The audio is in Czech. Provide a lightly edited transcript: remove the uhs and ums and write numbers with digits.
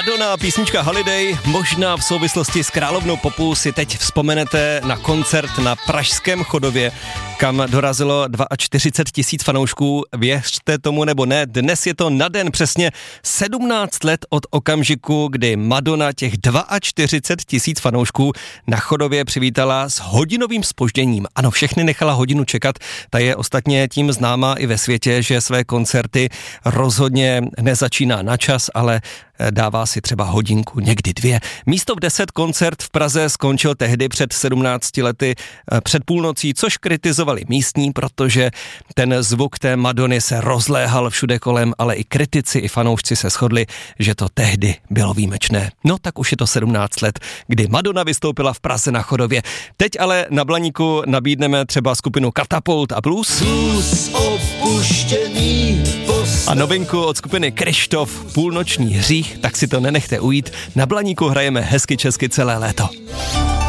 Madonna a písnička Holiday. Možná v souvislosti s královnou popu si teď vzpomenete na koncert na pražském Chodově, kam dorazilo 42 000 fanoušků. Věřte tomu nebo ne, dnes je to na den přesně 17 let od okamžiku, kdy Madonna těch 42 000 fanoušků na Chodově přivítala s hodinovým zpožděním. Ano, všechny nechala hodinu čekat, ta je ostatně tím známá i ve světě, že své koncerty rozhodně nezačíná na čas, ale dává si třeba hodinku, někdy 2. Místo v 10 koncert v Praze skončil tehdy před 17 lety před půlnocí, což kritizovali místní, protože ten zvuk té Madony se rozléhal všude kolem, ale i kritici, i fanoušci se shodli, že to tehdy bylo výjimečné. No tak už je to 17 let, kdy Madonna vystoupila v Praze na Chodově. Teď ale na Blaníku nabídneme třeba skupinu Katapult a Blues. A novinku od skupiny Kryštof, Půlnoční hřích, tak si to nenechte ujít. Na Blaníku hrajeme hezky česky celé léto.